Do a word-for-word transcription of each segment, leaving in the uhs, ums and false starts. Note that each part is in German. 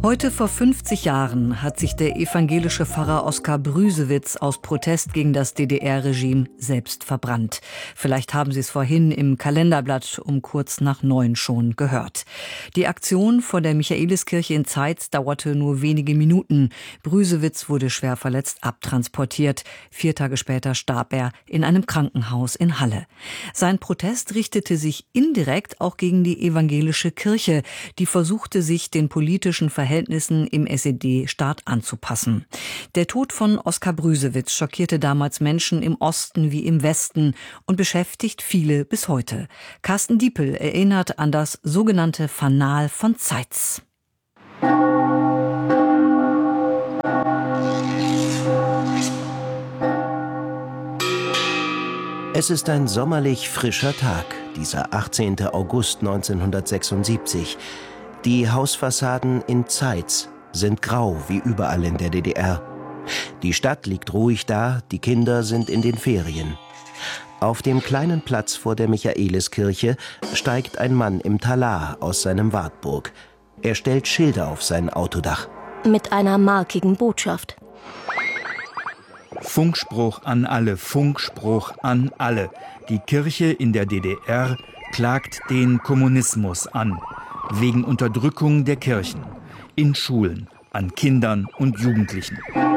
Heute vor fünfzig Jahren hat sich der evangelische Pfarrer Oskar Brüsewitz aus Protest gegen das D D R-Regime selbst verbrannt. Vielleicht haben Sie es vorhin im Kalenderblatt um kurz nach neun schon gehört. Die Aktion vor der Michaeliskirche in Zeitz dauerte nur wenige Minuten. Brüsewitz wurde schwer verletzt abtransportiert. Vier Tage später starb er in einem Krankenhaus in Halle. Sein Protest richtete sich indirekt auch gegen die evangelische Kirche, die versuchte, sich den politischen Verhältnissen Verhältnissen im S E D-Staat anzupassen. Der Tod von Oskar Brüsewitz schockierte damals Menschen im Osten wie im Westen und beschäftigt viele bis heute. Carsten Diepel erinnert an das sogenannte Fanal von Zeitz. Es ist ein sommerlich frischer Tag, dieser achtzehnten August neunzehnhundertsechsundsiebzig. Die Hausfassaden in Zeitz sind grau wie überall in der D D R. Die Stadt liegt ruhig da, die Kinder sind in den Ferien. Auf dem kleinen Platz vor der Michaeliskirche steigt ein Mann im Talar aus seinem Wartburg. Er stellt Schilder auf sein Autodach. Mit einer markigen Botschaft. Funkspruch an alle, Funkspruch an alle. Die Kirche in der D D R klagt den Kommunismus an. Wegen Unterdrückung der Kirchen, in Schulen, an Kindern und Jugendlichen.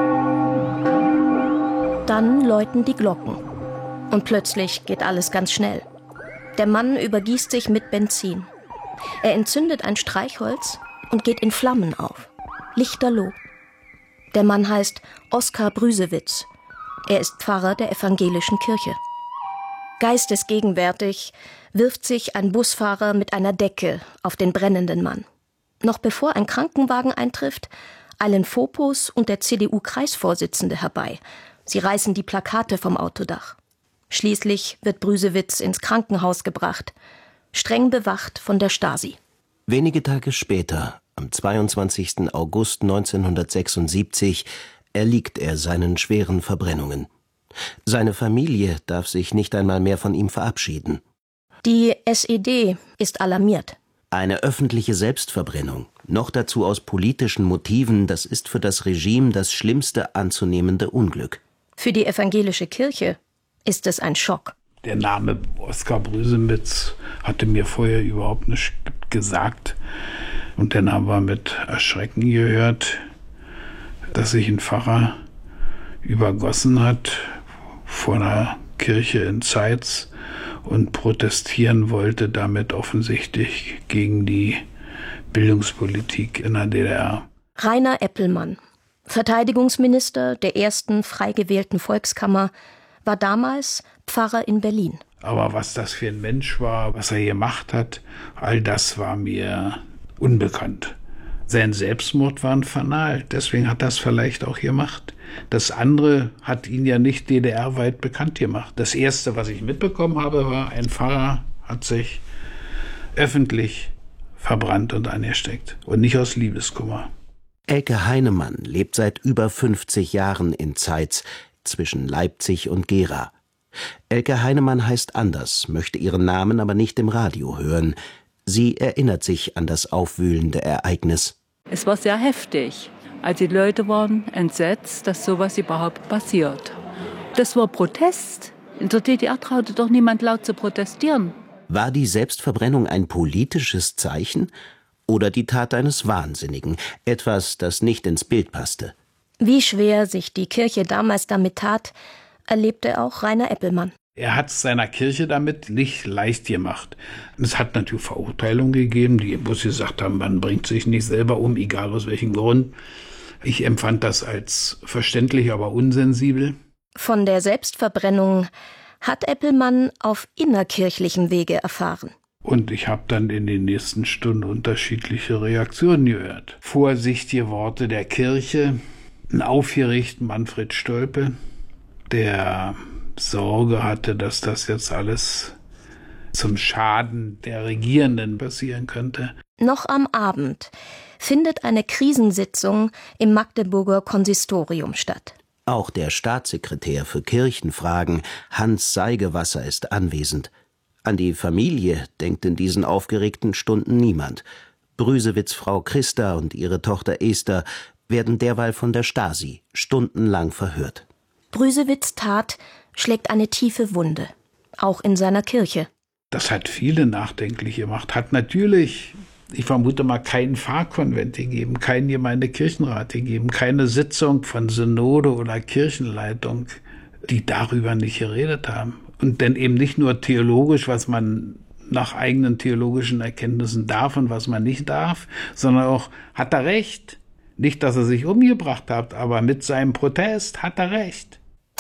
Dann läuten die Glocken. Und plötzlich geht alles ganz schnell. Der Mann übergießt sich mit Benzin. Er entzündet ein Streichholz und geht in Flammen auf. Lichterloh. Der Mann heißt Oskar Brüsewitz. Er ist Pfarrer der evangelischen Kirche. Geistesgegenwärtig wirft sich ein Busfahrer mit einer Decke auf den brennenden Mann. Noch bevor ein Krankenwagen eintrifft, eilen Fopos und der C D U-Kreisvorsitzende herbei. Sie reißen die Plakate vom Autodach. Schließlich wird Brüsewitz ins Krankenhaus gebracht, streng bewacht von der Stasi. Wenige Tage später, am zweiundzwanzigsten August neunzehnhundertsechsundsiebzig, erliegt er seinen schweren Verbrennungen. Seine Familie darf sich nicht einmal mehr von ihm verabschieden. Die S E D ist alarmiert. Eine öffentliche Selbstverbrennung, noch dazu aus politischen Motiven, das ist für das Regime das schlimmste anzunehmende Unglück. Für die evangelische Kirche ist es ein Schock. Der Name Oskar Brüsewitz hatte mir vorher überhaupt nicht gesagt. Und dann haben wir mit Erschrecken gehört, dass sich ein Pfarrer übergossen hat vor einer Kirche in Zeitz und protestieren wollte damit offensichtlich gegen die Bildungspolitik in der D D R. Rainer Eppelmann, Verteidigungsminister der ersten frei gewählten Volkskammer, war damals Pfarrer in Berlin. Aber was das für ein Mensch war, was er gemacht hat, all das war mir unbekannt. Sein Selbstmord war ein Fanal, deswegen hat er es vielleicht auch gemacht. Das andere hat ihn ja nicht D D R-weit bekannt gemacht. Das Erste, was ich mitbekommen habe, war, ein Pfarrer hat sich öffentlich verbrannt und angesteckt. Und nicht aus Liebeskummer. Elke Heinemann lebt seit über fünfzig Jahren in Zeitz, zwischen Leipzig und Gera. Elke Heinemann heißt anders, möchte ihren Namen aber nicht im Radio hören. Sie erinnert sich an das aufwühlende Ereignis. Es war sehr heftig. Also die Leute waren entsetzt, dass sowas überhaupt passiert. Das war Protest. In der D D R traute doch niemand laut zu protestieren. War die Selbstverbrennung ein politisches Zeichen oder die Tat eines Wahnsinnigen, etwas, das nicht ins Bild passte? Wie schwer sich die Kirche damals damit tat, erlebte auch Rainer Eppelmann. Er hat es seiner Kirche damit nicht leicht gemacht. Es hat natürlich Verurteilungen gegeben, die bloß gesagt haben, man bringt sich nicht selber um, egal aus welchem Grund. Ich empfand das als verständlich, aber unsensibel. Von der Selbstverbrennung hat Eppelmann auf innerkirchlichem Wege erfahren. Und ich habe dann in den nächsten Stunden unterschiedliche Reaktionen gehört. Vorsichtige Worte der Kirche, ein aufgeregt Manfred Stolpe, der Sorge hatte, dass das jetzt alles zum Schaden der Regierenden passieren könnte. Noch am Abend findet eine Krisensitzung im Magdeburger Konsistorium statt. Auch der Staatssekretär für Kirchenfragen, Hans Seigewasser, ist anwesend. An die Familie denkt in diesen aufgeregten Stunden niemand. Brüsewitz' Frau Christa und ihre Tochter Esther werden derweil von der Stasi stundenlang verhört. Brüsewitz' Tat schlägt eine tiefe Wunde, auch in seiner Kirche. Das hat viele nachdenklich gemacht. Hat natürlich, ich vermute mal, keinen Pfarrkonvent gegeben, keinen Gemeindekirchenrat gegeben, keine Sitzung von Synode oder Kirchenleitung, die darüber nicht geredet haben. Und denn eben nicht nur theologisch, was man nach eigenen theologischen Erkenntnissen darf und was man nicht darf, sondern auch, hat er recht? Nicht, dass er sich umgebracht hat, aber mit seinem Protest hat er recht.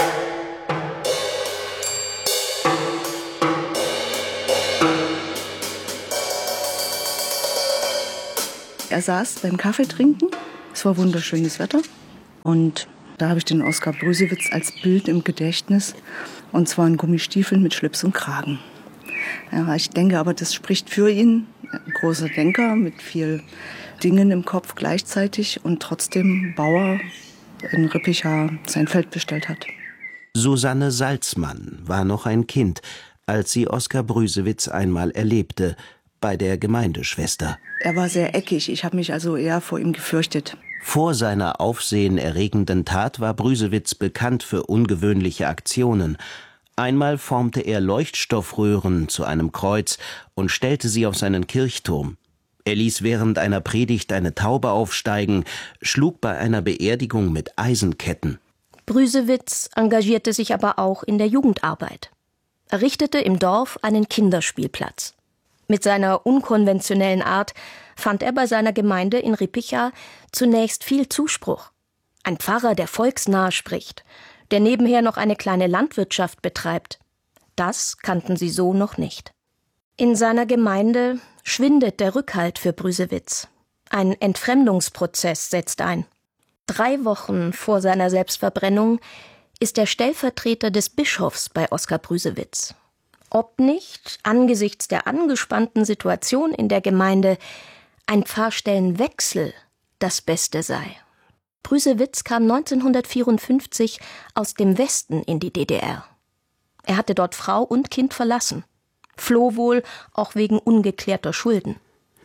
Er saß beim Kaffeetrinken, es war wunderschönes Wetter und da habe ich den Oskar Brüsewitz als Bild im Gedächtnis, und zwar in Gummistiefeln mit Schlips und Kragen. Ja, ich denke aber, das spricht für ihn, ein großer Denker mit viel Dingen im Kopf gleichzeitig und trotzdem Bauer in Rippicha sein Feld bestellt hat. Susanne Salzmann war noch ein Kind, als sie Oskar Brüsewitz einmal erlebte, bei der Gemeindeschwester. Er war sehr eckig, ich habe mich also eher vor ihm gefürchtet. Vor seiner aufsehenerregenden Tat war Brüsewitz bekannt für ungewöhnliche Aktionen. Einmal formte er Leuchtstoffröhren zu einem Kreuz und stellte sie auf seinen Kirchturm. Er ließ während einer Predigt eine Taube aufsteigen, schlug bei einer Beerdigung mit Eisenketten. Brüsewitz engagierte sich aber auch in der Jugendarbeit. Er richtete im Dorf einen Kinderspielplatz. Mit seiner unkonventionellen Art fand er bei seiner Gemeinde in Rippicha zunächst viel Zuspruch. Ein Pfarrer, der volksnah spricht, der nebenher noch eine kleine Landwirtschaft betreibt. Das kannten sie so noch nicht. In seiner Gemeinde schwindet der Rückhalt für Brüsewitz. Ein Entfremdungsprozess setzt ein. Drei Wochen vor seiner Selbstverbrennung ist er Stellvertreter des Bischofs bei Oskar Brüsewitz. Ob nicht, angesichts der angespannten Situation in der Gemeinde, ein Pfarrstellenwechsel das Beste sei. Brüsewitz kam neunzehnhundertvierundfünfzig aus dem Westen in die D D R. Er hatte dort Frau und Kind verlassen, floh wohl auch wegen ungeklärter Schulden.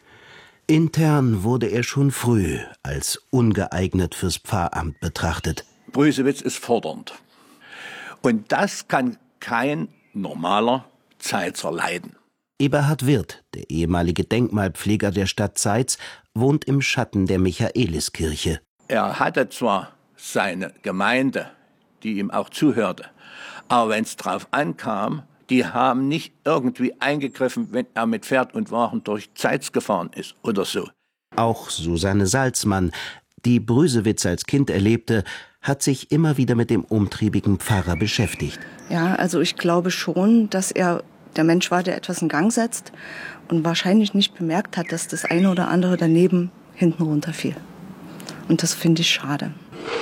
Intern wurde er schon früh als ungeeignet fürs Pfarramt betrachtet. Brüsewitz ist fordernd. Und das kann kein normaler Zeitzer leiden. Eberhard Wirth, der ehemalige Denkmalpfleger der Stadt Zeitz, wohnt im Schatten der Michaeliskirche. Er hatte zwar seine Gemeinde, die ihm auch zuhörte, aber wenn es drauf ankam, die haben nicht irgendwie eingegriffen, wenn er mit Pferd und Wagen durch Zeitz gefahren ist oder so. Auch Susanne Salzmann, die Brüsewitz als Kind erlebte, hat sich immer wieder mit dem umtriebigen Pfarrer beschäftigt. Ja, also ich glaube schon, dass er der Mensch war, der etwas in Gang setzt und wahrscheinlich nicht bemerkt hat, dass das eine oder andere daneben hinten runterfiel. Und das finde ich schade.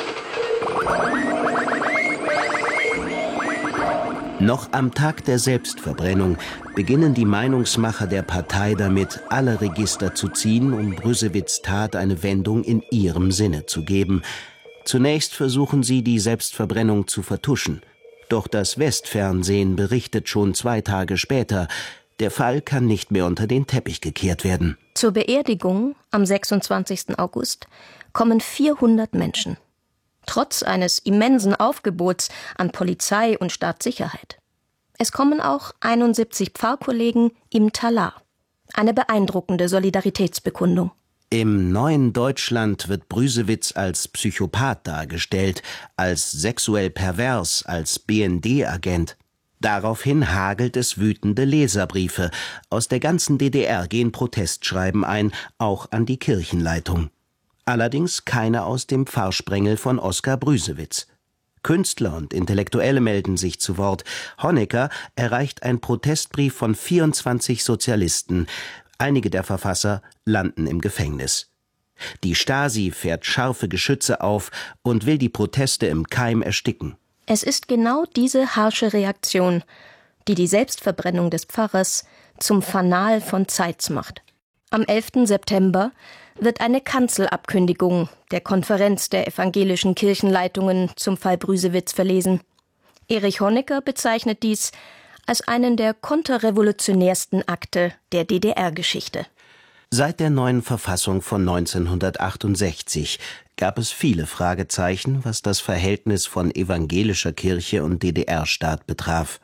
Noch am Tag der Selbstverbrennung beginnen die Meinungsmacher der Partei damit, alle Register zu ziehen, um Brüsewitz' Tat eine Wendung in ihrem Sinne zu geben. Zunächst versuchen sie, die Selbstverbrennung zu vertuschen. Doch das Westfernsehen berichtet schon zwei Tage später, der Fall kann nicht mehr unter den Teppich gekehrt werden. Zur Beerdigung am sechsundzwanzigsten August kommen vierhundert Menschen. Trotz eines immensen Aufgebots an Polizei und Staatssicherheit. Es kommen auch einundsiebzig Pfarrkollegen im Talar. Eine beeindruckende Solidaritätsbekundung. Im neuen Deutschland wird Brüsewitz als Psychopath dargestellt, als sexuell pervers, als B N D-Agent. Daraufhin hagelt es wütende Leserbriefe. Aus der ganzen D D R gehen Protestschreiben ein, auch an die Kirchenleitung. Allerdings keine aus dem Pfarrsprengel von Oskar Brüsewitz. Künstler und Intellektuelle melden sich zu Wort. Honecker erreicht ein Protestbrief von vierundzwanzig Sozialisten. Einige der Verfasser landen im Gefängnis. Die Stasi fährt scharfe Geschütze auf und will die Proteste im Keim ersticken. Es ist genau diese harsche Reaktion, die die Selbstverbrennung des Pfarrers zum Fanal von Zeitz macht. Am elften September wird eine Kanzelabkündigung der Konferenz der evangelischen Kirchenleitungen zum Fall Brüsewitz verlesen. Erich Honecker bezeichnet dies als einen der konterrevolutionärsten Akte der D D R-Geschichte. Seit der neuen Verfassung von neunzehnhundertachtundsechzig gab es viele Fragezeichen, was das Verhältnis von evangelischer Kirche und D D R-Staat betraf.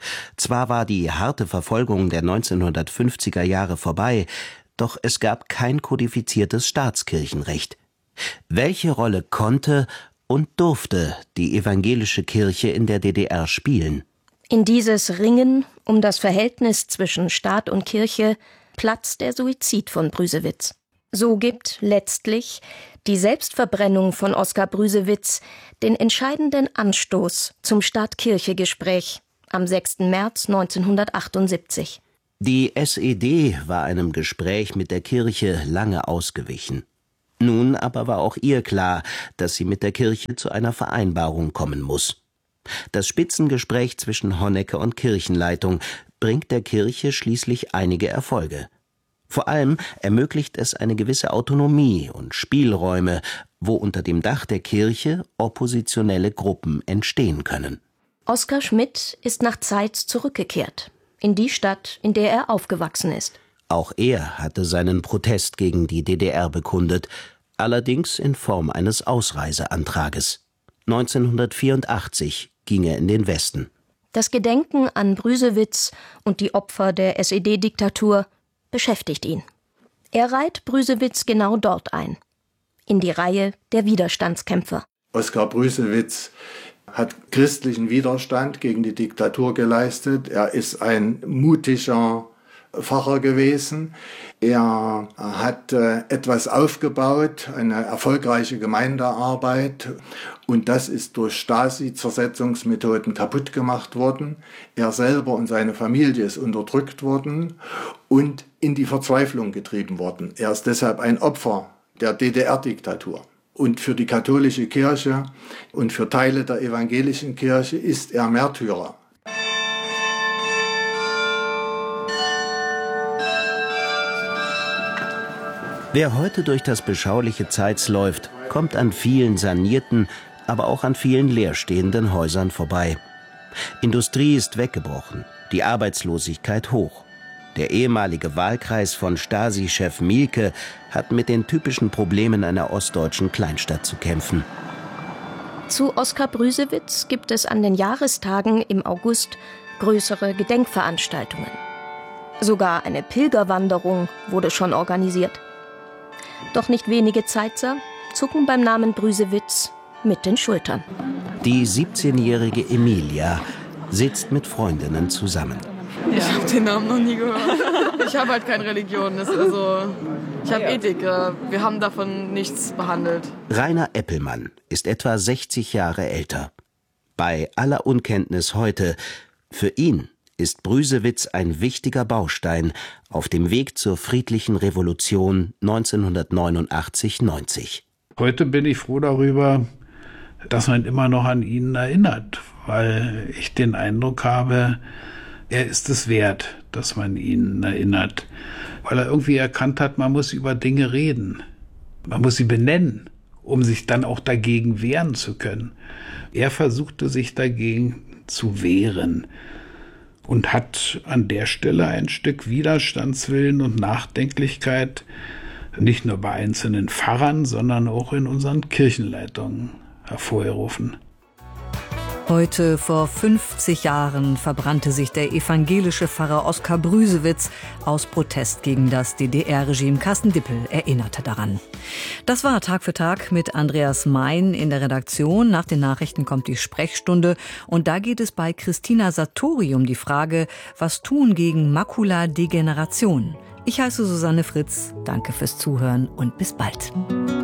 Zwar war die harte Verfolgung der neunzehnhundertfünfziger Jahre vorbei, doch es gab kein kodifiziertes Staatskirchenrecht. Welche Rolle konnte und durfte die evangelische Kirche in der D D R spielen? In dieses Ringen um das Verhältnis zwischen Staat und Kirche platzt der Suizid von Brüsewitz. So gibt letztlich die Selbstverbrennung von Oskar Brüsewitz den entscheidenden Anstoß zum Staat-Kirche-Gespräch am sechsten März neunzehnhundertachtundsiebzig. Die S E D war einem Gespräch mit der Kirche lange ausgewichen. Nun aber war auch ihr klar, dass sie mit der Kirche zu einer Vereinbarung kommen muss. Das Spitzengespräch zwischen Honecker und Kirchenleitung bringt der Kirche schließlich einige Erfolge. Vor allem ermöglicht es eine gewisse Autonomie und Spielräume, wo unter dem Dach der Kirche oppositionelle Gruppen entstehen können. Oskar Schmidt ist nach Zeitz zurückgekehrt, in die Stadt, in der er aufgewachsen ist. Auch er hatte seinen Protest gegen die D D R bekundet, allerdings in Form eines Ausreiseantrages. neunzehnhundertvierundachtzig ging er in den Westen. Das Gedenken an Brüsewitz und die Opfer der S E D-Diktatur beschäftigt ihn. Er reiht Brüsewitz genau dort ein, in die Reihe der Widerstandskämpfer. Oskar Brüsewitz hat christlichen Widerstand gegen die Diktatur geleistet. Er ist ein mutiger Pfarrer gewesen. Er hat äh, etwas aufgebaut, eine erfolgreiche Gemeindearbeit, und das ist durch Stasi-Zersetzungsmethoden kaputt gemacht worden. Er selber und seine Familie ist unterdrückt worden und in die Verzweiflung getrieben worden. Er ist deshalb ein Opfer der D D R-Diktatur. Und für die katholische Kirche und für Teile der evangelischen Kirche ist er Märtyrer. Wer heute durch das beschauliche Zeitz läuft, kommt an vielen sanierten, aber auch an vielen leerstehenden Häusern vorbei. Industrie ist weggebrochen, die Arbeitslosigkeit hoch. Der ehemalige Wahlkreis von Stasi-Chef Mielke hat mit den typischen Problemen einer ostdeutschen Kleinstadt zu kämpfen. Zu Oskar Brüsewitz gibt es an den Jahrestagen im August größere Gedenkveranstaltungen. Sogar eine Pilgerwanderung wurde schon organisiert. Doch nicht wenige Zeitzer zucken beim Namen Brüsewitz mit den Schultern. Die siebzehnjährige Emilia sitzt mit Freundinnen zusammen. Ich habe den Namen noch nie gehört. Ich habe halt keine Religion. Das ist also, ich habe Ethik. Wir haben davon nichts behandelt. Rainer Eppelmann ist etwa sechzig Jahre älter. Bei aller Unkenntnis heute, für ihn ist Brüsewitz ein wichtiger Baustein auf dem Weg zur friedlichen Revolution neunzehnhundertneunundachtzig neunzig. Heute bin ich froh darüber, dass man immer noch an ihn erinnert, weil ich den Eindruck habe, er ist es wert, dass man ihn erinnert, weil er irgendwie erkannt hat, man muss über Dinge reden, man muss sie benennen, um sich dann auch dagegen wehren zu können. Er versuchte sich dagegen zu wehren und hat an der Stelle ein Stück Widerstandswillen und Nachdenklichkeit nicht nur bei einzelnen Pfarrern, sondern auch in unseren Kirchenleitungen hervorgerufen. Heute vor fünfzig Jahren verbrannte sich der evangelische Pfarrer Oskar Brüsewitz aus Protest gegen das D D R-Regime. Carsten Dippel erinnerte daran. Das war Tag für Tag mit Andreas Mein in der Redaktion. Nach den Nachrichten kommt die Sprechstunde und da geht es bei Christina Sartori um die Frage, was tun gegen Makuladegeneration. Ich heiße Susanne Fritz. Danke fürs Zuhören und bis bald.